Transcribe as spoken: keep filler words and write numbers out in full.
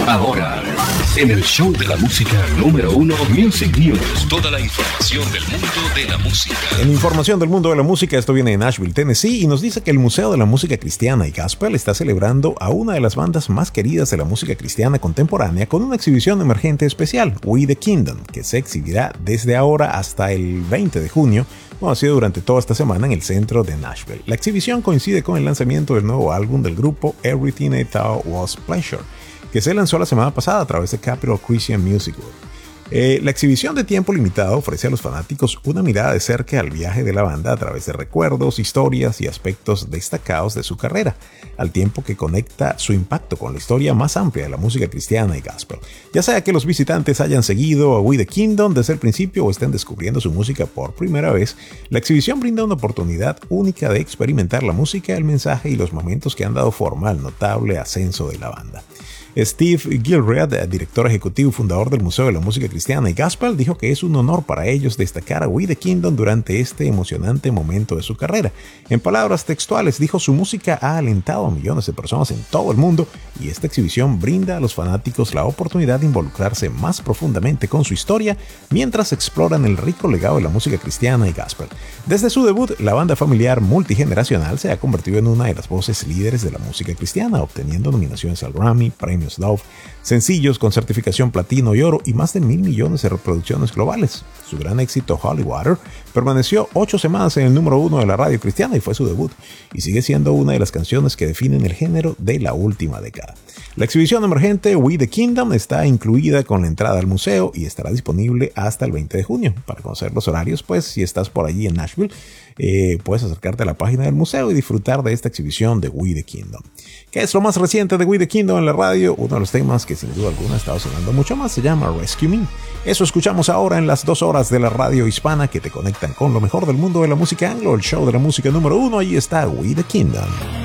Ahora, en el show de la música número uno, Music News. Toda la información del mundo de la música. En información del mundo de la música, esto viene de Nashville, Tennessee, y nos dice que el Museo de la Música Cristiana y Gospel está celebrando a una de las bandas más queridas de la música cristiana contemporánea con una exhibición emergente especial, We the Kingdom, que se exhibirá desde ahora hasta el veinte de junio, como ha sido durante toda esta semana en el centro de Nashville. La exhibición coincide con el lanzamiento del nuevo álbum del grupo Everything I Thought Was Pleasure, que se lanzó la semana pasada a través de Capitol Christian Music Group. Eh, la exhibición de tiempo limitado ofrece a los fanáticos una mirada de cerca al viaje de la banda a través de recuerdos, historias y aspectos destacados de su carrera, al tiempo que conecta su impacto con la historia más amplia de la música cristiana y gospel. Ya sea que los visitantes hayan seguido a We the Kingdom desde el principio o estén descubriendo su música por primera vez, la exhibición brinda una oportunidad única de experimentar la música, el mensaje y los momentos que han dado forma al notable ascenso de la banda. Steve Gilreath, director ejecutivo y fundador del Museo de la Música Cristiana y Gospel, dijo que es un honor para ellos destacar a We the Kingdom durante este emocionante momento de su carrera. En palabras textuales, dijo: su música ha alentado a millones de personas en todo el mundo y esta exhibición brinda a los fanáticos la oportunidad de involucrarse más profundamente con su historia mientras exploran el rico legado de la música cristiana y gospel. Desde su debut, la banda familiar multigeneracional se ha convertido en una de las voces líderes de la música cristiana, obteniendo nominaciones al Grammy, premios Dove, sencillos con certificación platino y oro y más de mil millones de reproducciones globales. Su gran éxito Holy Water permaneció ocho semanas en el número uno de la radio cristiana y fue su debut, y sigue siendo una de las canciones que definen el género de la última década. La exhibición emergente We the Kingdom está incluida con la entrada al museo y estará disponible hasta el veinte de junio. Para conocer los horarios, pues si estás por allí en Nashville, eh, puedes acercarte a la página del museo y disfrutar de esta exhibición de We the Kingdom. ¿Qué es lo más reciente de We the Kingdom en la radio? Uno de los temas que sin duda alguna ha estado sonando mucho más se llama Rescue Me. Eso escuchamos ahora en las dos horas de la radio hispana que te conectan con lo mejor del mundo de la música anglo, el show de la música número uno. Allí está We the Kingdom.